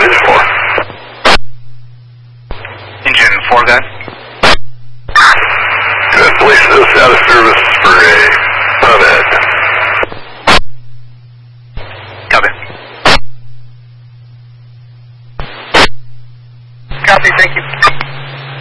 Engine 4. Engine 4, guys. Constellation is out of service for a PubMed. Copy. Copy, thank you.